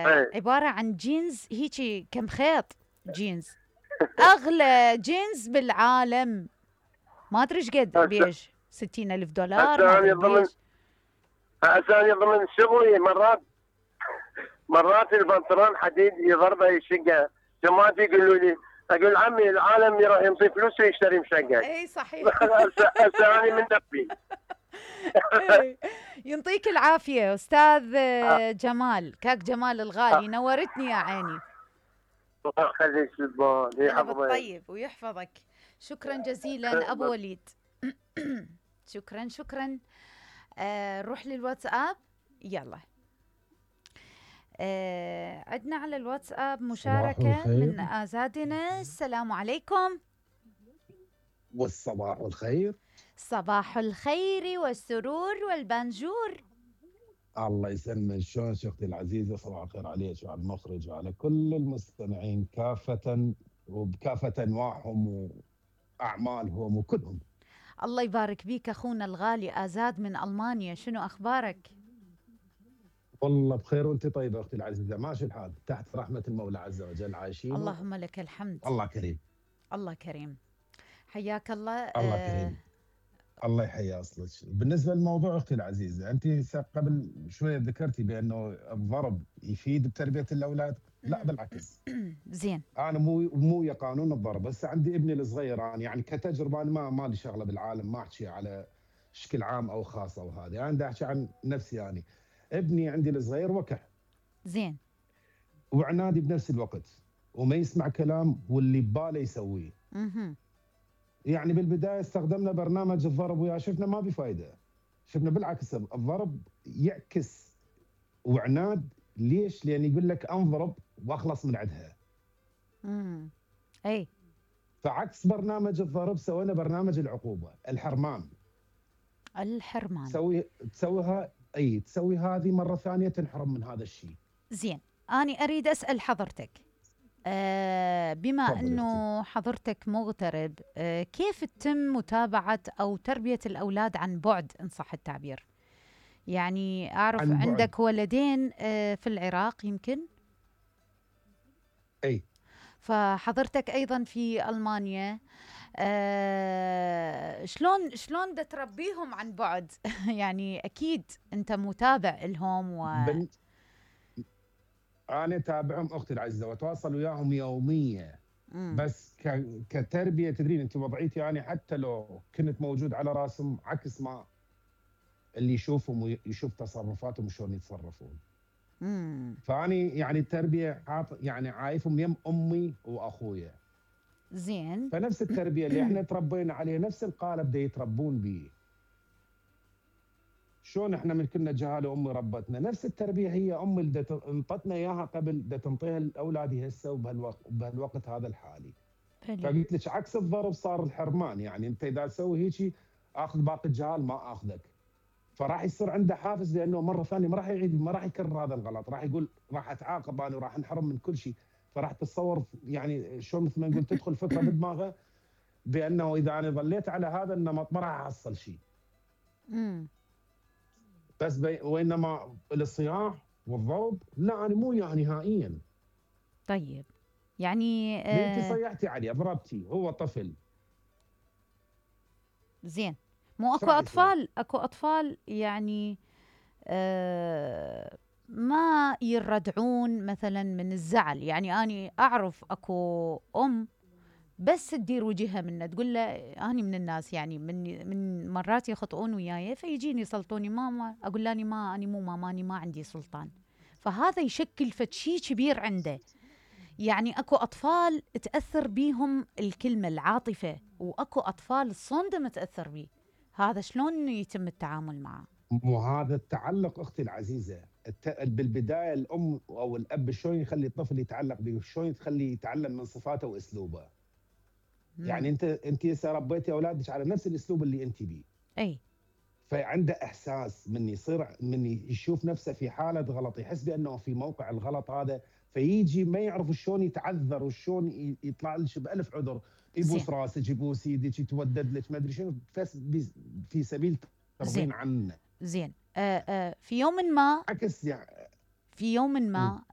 اي عبارة عن جينز هيجي كم خيط جينز، أغلى جينز بالعالم، ما أدري إيش قد هسه بيش، $60,000 ما هسه أدري انا ضمن بيش. هسه انا ضمن شغلي مرات البنطلون حديد يضربه يشقه، جماعتي يقولوا لي، اقول عمي العالم يروح ينطي فلوس ويشتري مشقق. اي صحيح. هسه انا من نفسي. إيه. يعطيك العافية أستاذ جمال، كاك جمال الغالي، نورتني يا عيني. الله يخليك سلطان هلا يحفظك. بالطيب ويحفظك. شكرا جزيلا أبو وليد. شكرا شكرا. نروح للواتساب. يلا. عدنا على الواتساب صباح مشاركة من الخير آزادنا. السلام عليكم. والصباح الخير. صباح الخير والسرور والبنجور. الله يسلمك، شلون اختي العزيزه؟ صباح الخير عليك وعلى المخرج وعلى كل المستمعين كافه وبكافه انواعهم واعمالهم وكلهم. الله يبارك بيك أخونا الغالي آزاد من ألمانيا، شنو أخبارك؟ والله بخير وانت طيبه اختي العزيزه، ماشي الحال تحت رحمه المولى عز وجل عايشين اللهم لك الحمد. الله كريم. الله كريم. حياك الله. الله كريم. الله يحيي اصلك. بالنسبه للموضوع اختي العزيزه، انت قبل شويه ذكرتي بانه الضرب يفيد بتربيه الاولاد، لا بالعكس. زين. انا مو ويا قانون الضرب، بس عندي ابني الصغير، انا يعني كتجربه، انا ما لي شغله بالعالم، ما احكي على شكل عام او خاص او هذا، انا بدي احكي عن نفسي يعني. ابني عندي الصغير وكح زين. وعنادي بنفس الوقت، وما يسمع كلام واللي بباله يسويه. يعني بالبدايه استخدمنا برنامج الضرب وياه، شفنا ما بفايده، شفنا بالعكس الضرب يعكس وعناد. ليش؟ لان يقول لك انضرب واخلص من عندها. اي. فعكس برنامج الضرب سوينا برنامج العقوبه، الحرمان. الحرمان. تسوي هذه مره ثانيه تنحرم من هذا الشيء. زين. أنا أريد أسأل حضرتك، بما تفضلي اختي. أنه حضرتك مغترب، كيف تتم متابعة أو تربية الأولاد عن بعد إن صح التعبير؟ يعني أعرف عن بعد. عندك ولدين في العراق يمكن، اي. فحضرتك أيضا في ألمانيا. شلون دا تربيهم عن بعد؟ يعني أكيد أنت متابع لهم بن... انا اتابعهم اختي العزيزه واتواصل وياهم يوميا. بس كتربيه، تدرين انت وضعيتي، يعني حتى لو كنت موجود على راسهم عكس ما اللي يشوفهم ويشوف تصرفاتهم شلون يتصرفون. فاني يعني التربيه يعني عايفهم يم امي واخويا. زين. فنفس التربيه اللي احنا تربينا عليه نفس القالب دا يتربون به. شلون احنا من كنا جهاله امي ربتنا، نفس التربيه هي امي اللي انطتنا اياها قبل دا تنطيها لاولادي هسه وبهالوقت هذا الحالي. فقلت لك عكس الضرب صار الحرمان، يعني انت اذا تسوي هيك اخذ باقي الجهال ما اخذك. فراح يصير عنده حافز، لانه مره ثانيه ما راح يعيد، ما راح يكرر هذا الغلط، راح يقول راح اتعاقب انا وراح انحرم من كل شيء. فراح تتصور يعني شلون مثل ما نقول تدخل فكره بدماغه بانه اذا انا ظليت على هذا النمط ما راح احصل شيء. بس وانما الصياح والضرب لا، انا مو يعني نهائيا. طيب يعني انت صيحتي عليه ضربتي، هو طفل. زين. مو اكو اطفال يعني ما يردعون مثلا من الزعل. يعني اني اعرف اكو بس تدير وجهها منه، تقول له اني من الناس يعني من مرات يخطئون وياي فيجيني يسلطوني ماما، اقول له اني ما اني مو ماما، اني ما عندي سلطان. فهذا يشكل شيء كبير عنده. يعني اكو اطفال تاثر بيهم الكلمه العاطفه، واكو اطفال الصندم تاثر بيه. هذا شلون يتم التعامل معه؟ مو هذا التعلق اختي العزيزه. بالبدايه الام او الاب شلون يخلي الطفل يتعلق به، شلون تخليه يتعلم من صفاته واسلوبه. يعني انت هسه ربيتي اولادك على نفس الاسلوب اللي انت بيه. اي. فعنده احساس من يشوف نفسه في حاله غلط، يحس بانه في موقع الغلط هذا، فيجي ما يعرف شلون يتعذر وشلون يطلع لك بألف عذر، يبوس راسك، يبوس يدك، يتودد لك، ما ادري شنو، في سبيل ترضين عنه. زين. في يوم ما عكس يعني في يوم ما